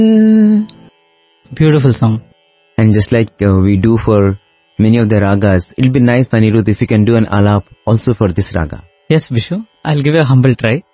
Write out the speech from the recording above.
Beautiful song. And just like we do for many of the ragas, it'll be nice, Anirudh, if you can do an alap also for this raga. Yes, Vishu, I'll give you a humble try.